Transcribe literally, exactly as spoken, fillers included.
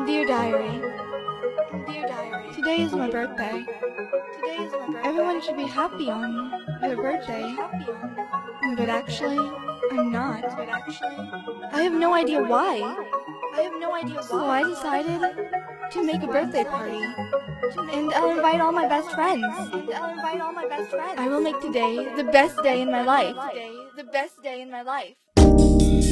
Dear Diary, Dear Diary, today is my birthday. today is my birthday. Everyone should be happy on their birthday, Happy on me, but actually, I'm not. but actually, I have no idea why, I have no idea so why. I decided to make a birthday party, To make and a I'll birthday invite all my best friends. And I'll invite all my best friends. I will make today the best day in my life. Today, the best day in my life.